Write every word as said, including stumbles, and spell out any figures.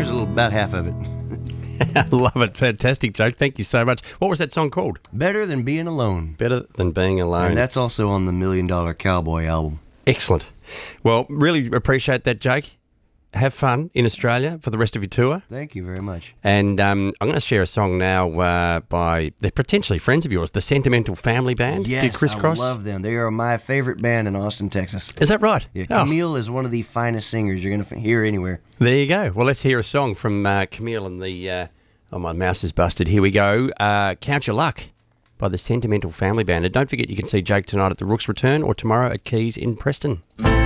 Here's a little, about half of it. I love it. Fantastic, Joe. Thank you so much. What was that song called? Better Than Being Alone. Better Than Being Alone. And that's also on the Million Dollar Cowboy album. Excellent. Well, really appreciate that, Jake. Have fun in Australia for the rest of your tour. Thank you very much. And um, I'm going to share a song now uh, by, they're potentially friends of yours, the Sentimental Family Band. Yes, Do Crisscross? I love them. They are my favorite band in Austin, Texas. Is that right? Yeah, Oh. Camille is one of the finest singers you're going to hear anywhere. There you go. Well, let's hear a song from uh, Camille and the... Uh, oh, my mouse is busted. Here we go. Uh, Count Your Luck by the Sentimental Family Band. And don't forget you can see Jake tonight at the Rook's Return or tomorrow at Keys in Preston.